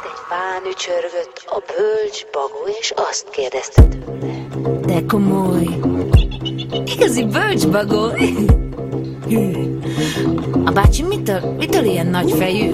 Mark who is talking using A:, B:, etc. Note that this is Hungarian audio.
A: egy fán ücsörgött a bölcs bagó, és azt kérdezte tőle.
B: De komoly, igazi bölcs bagó. A bácsi mitől ilyen nagyfejű?